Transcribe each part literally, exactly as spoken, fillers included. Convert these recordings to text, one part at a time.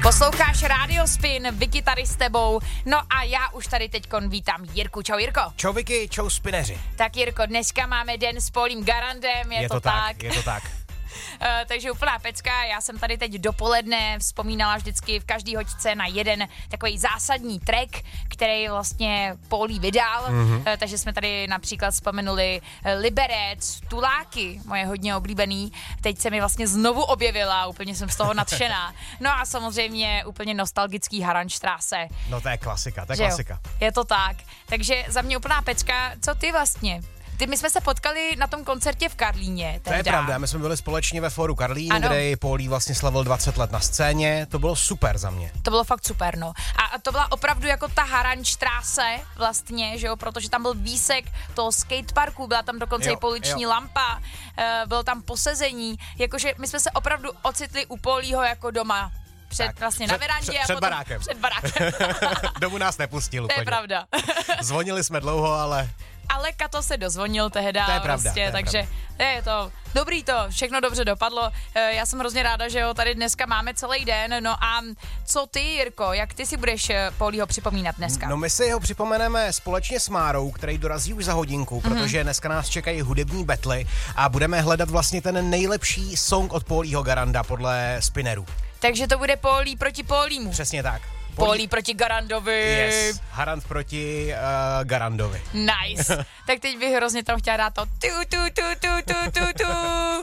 Posloucháš Radio Spin, Vicky tady s tebou, no a já už tady teďkon vítám Jirku. Čau Jirko. Čau Vicky, čau spineři. Tak Jirko, dneska máme den s Paulím Garandem, je, je to, to tak? tak? Je to tak. Uh, takže úplná pecka, já jsem tady teď dopoledne vzpomínala vždycky v každý hoďce na jeden takový zásadní track, který vlastně Paulí vydal, mm-hmm. uh, takže jsme tady například vzpomenuli Liberec, Tuláky, moje hodně oblíbený, teď se mi vlastně znovu objevila, úplně jsem z toho nadšená. No a samozřejmě úplně nostalgický Haranštrase. No to je klasika, to je že klasika. Jo, je to tak, takže za mě úplná pecka, co ty vlastně? Ty, my jsme se potkali na tom koncertě v Karlíně. To je pravda, my jsme byli společně ve fóru Karlín, ano. kde Paulí vlastně slavil dvacet let na scéně, to bylo super za mě. To bylo fakt super, no. A to byla opravdu jako ta Haranštrase vlastně, že jo, protože tam byl výsek toho skateparku, byla tam dokonce jo, i pouliční jo. lampa, uh, bylo tam posezení, jakože my jsme se opravdu ocitli u Paulího jako doma. Před, tak, vlastně před, na verandě před, a před potom barákem. Před barákem. Domů nás nepustil úplně. To je pravda. Zvonili jsme dlouho, ale... Ale Kato se dozvonil tehda, to je pravda, prostě, to je takže pravda. je to dobrý to, všechno dobře dopadlo. Já jsem hrozně ráda, že ho tady dneska máme celý den. No a co ty, Jirko, jak ty si budeš Paulího připomínat dneska? No my si ho připomeneme společně s Márou, který dorazí už za hodinku, mm-hmm. protože dneska nás čekají hudební betly a budeme hledat vlastně ten nejlepší song od Paulího Garanda podle Spinnerů. Takže to bude Paulí proti Paulímu. Přesně tak. Paulí proti Garandovi. Yes, Harant proti uh, Garandovi. Nice. Tak teď bych hrozně tam chtěla dát to tu, tu, tu, tu, tu, tu, tu.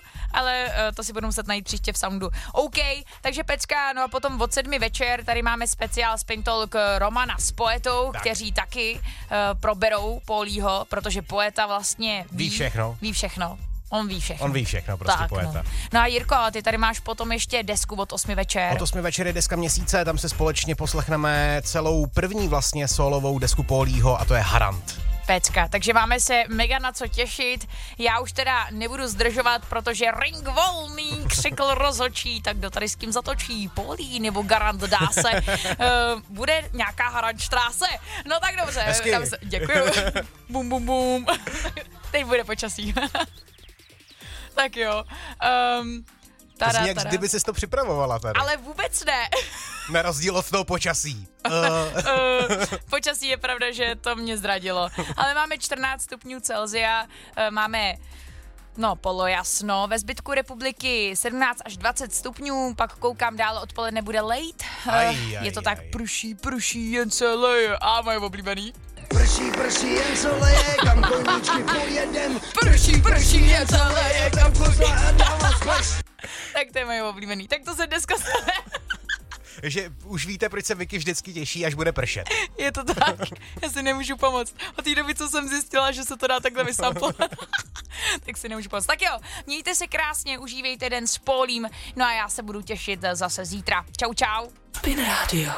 Ale uh, to si budu muset najít příště v soundu. OK, takže pecka, no a potom od sedmi večer tady máme speciál Spin Talk Romana s Poetou, tak. kteří taky uh, proberou Paulího, protože Poeta vlastně ví, ví všechno. Ví všechno. On ví všechno. On ví všechno, prostě tak, Poeta. No. no a Jirko, ty tady máš potom ještě desku od osmi večer. Od osmi večer je deska měsíce, tam se společně poslechneme celou první vlastně solovou desku Paulího a to je Harant. Pecka, takže máme se mega na co těšit. Já už teda nebudu zdržovat, protože ring volný, křikl rozhodčí, tak kdo tady s kým zatočí? Paulí nebo Garant, dá se. Uh, bude nějaká Haranštrase? No tak dobře. Hezky. Se, děkuju. Bum, bum, bum. Teď bude počasí. Tak jo. Um, tada, to zní, jak tada. kdyby jsi to připravovala tady. Ale vůbec ne. Na rozdíl od toho počasí. Uh. uh, počasí je pravda, že to mě zradilo. Ale máme čtrnáct stupňů Celsia, uh, máme no polojasno, ve zbytku republiky sedmnáct až dvacet stupňů, pak koukám dál, odpoledne bude lejt. Uh, aj, aj, je to tak aj. prší, prší, jen se leje. A moje oblíbený. Prší, prší, jen se leje, kam koníčky pojedem. Prší, prší, jen se leje, kam koza a dáma splaš. Tak to je moje oblíbený. Tak to se dneska stane. Že už víte, proč se Vicky vždycky těší, až bude pršet. Je to tak, já si nemůžu pomoct. Od té doby, co jsem zjistila, že se to dá takhle vysamplovat, tak si nemůžu pomoct. Tak jo, mějte se krásně, užívejte den s Paulím, no a já se budu těšit zase zítra. Čau, čau. Spin Radio.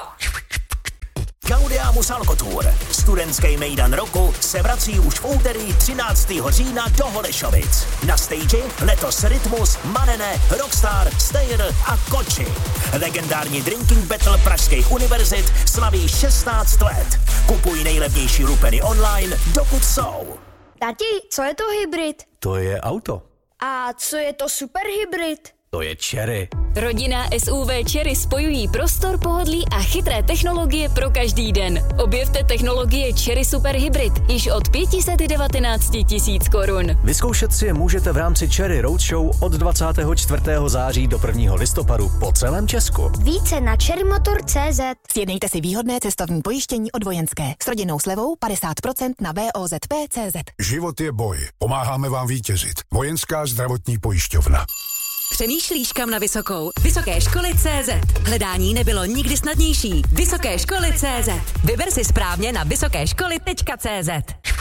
Gaudiamus Alkotour, studentský mejdan roku, se vrací už v úterý třináctého října do Holešovic. Na stage letos Rytmus, Manene, Rockstar, Stayer a Koči. Legendární drinking battle pražských univerzit slaví šestnáct let. Kupuj nejlevnější lupeny online, dokud jsou. Tati, co je to hybrid? To je auto. A co je to superhybrid? To je Chery. Rodinná S U V Chery spojují prostor, pohodlí a chytré technologie pro každý den. Objevte technologie Chery Super Hybrid již od pět set devatenáct tisíc korun. Vyzkoušet si je můžete v rámci Chery Roadshow od dvacátého čtvrtého září do prvního listopadu po celém Česku. Více na cherrymotor tečka cé zet. Sjednejte si výhodné cestovní pojištění od Vojenské. S rodinnou slevou padesát procent na V O Z P tečka cé zet. Život je boj. Pomáháme vám vítězit. Vojenská zdravotní pojišťovna. Přemýšlíš, kam na vysokou? Vysoké školy tečka cé zet. Hledání nebylo nikdy snadnější. Vysoké školy tečka cé zet. Vyber si správně na vysoké školy tečka cé zet.